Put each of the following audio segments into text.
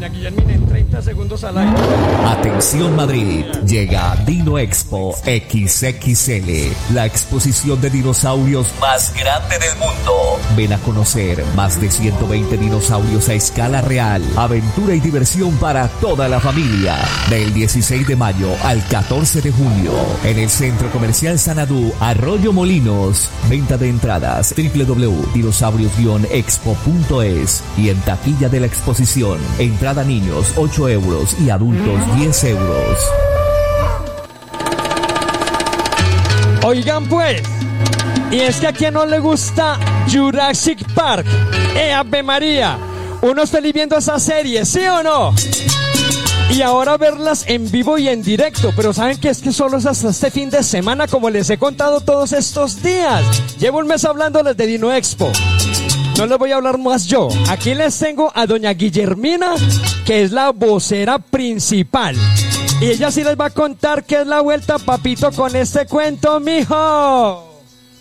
doña Guillermina, en 30 segundos al aire. Atención Madrid, llega Dino Expo XXL, la exposición de dinosaurios más grande del mundo. Ven a conocer más de 120 dinosaurios a escala real, aventura y diversión para toda la familia. Del 16 de mayo al 14 de junio, en el Centro Comercial Sanadú, Arroyo Molinos. Venta de entradas www.dinosaurios-expo.es y en taquilla de la exposición. Entrada niños 8 euros y adultos 10 euros. Oigan pues, y es que a quien no le gusta Jurassic Park, Ave María, uno está viendo esa serie, ¿sí o no? Y ahora verlas en vivo y en directo, pero ¿saben qué? Es que solo es hasta este fin de semana, como les he contado todos estos días. Llevo un mes hablándoles de Dino Expo. No les voy a hablar más yo. Aquí les tengo a doña Guillermina, que es la vocera principal. Y ella sí les va a contar qué es la vuelta, papito, con este cuento, mijo.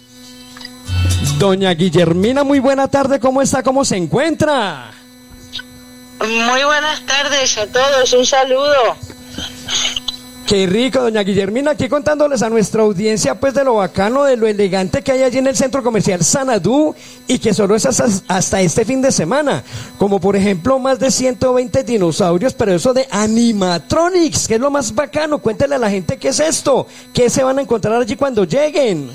Doña Guillermina, muy buena tarde. ¿Cómo está? ¿Cómo se encuentra? Muy buenas tardes a todos. Un saludo. Qué rico, doña Guillermina, aquí contándoles a nuestra audiencia pues de lo bacano, de lo elegante que hay allí en el Centro Comercial Sanadú y que solo es hasta este fin de semana, como por ejemplo más de 120 dinosaurios, pero eso de animatronics, que es lo más bacano. Cuéntenle a la gente qué es esto, qué se van a encontrar allí cuando lleguen.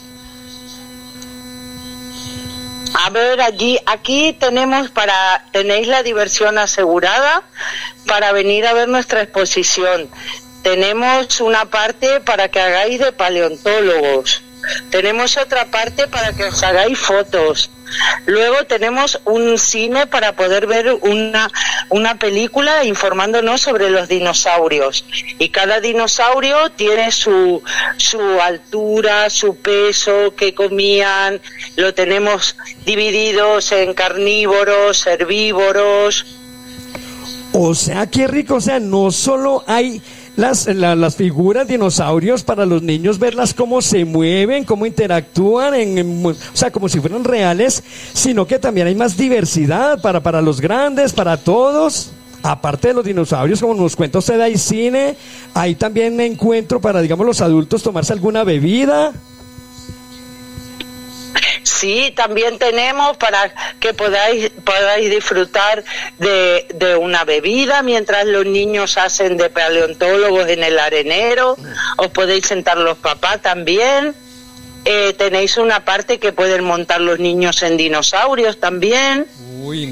A ver, aquí tenéis la diversión asegurada para venir a ver nuestra exposición. Tenemos una parte para que hagáis de paleontólogos. Tenemos otra parte para que os hagáis fotos. Luego tenemos un cine para poder ver una película informándonos sobre los dinosaurios. Y cada dinosaurio tiene su altura, su peso, qué comían. Lo tenemos divididos en carnívoros, herbívoros. O sea, qué rico, o sea, no solo hay las figuras dinosaurios para los niños, verlas cómo se mueven, cómo interactúan, o sea, como si fueran reales, sino que también hay más diversidad para los grandes, para todos. Aparte de los dinosaurios, como nos cuenta usted, hay cine, hay también encuentro para, digamos, los adultos tomarse alguna bebida. Sí, también tenemos para que podáis disfrutar de una bebida mientras los niños hacen de paleontólogos en el arenero. Os podéis sentar los papás también. Tenéis una parte que pueden montar los niños en dinosaurios también. Uy,